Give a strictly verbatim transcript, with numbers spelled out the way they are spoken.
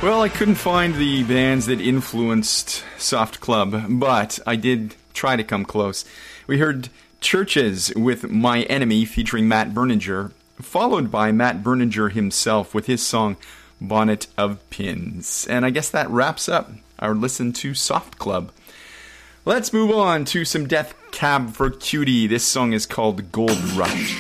Well, I couldn't find the bands that influenced Soft Club, but I did try to come close. We heard Churches with My Enemy featuring Matt Berninger, followed by Matt Berninger himself with his song Bonnet of Pins. And I guess that wraps up our listen to Soft Club. Let's move on to some Death Cab for Cutie. This song is called Gold Rush.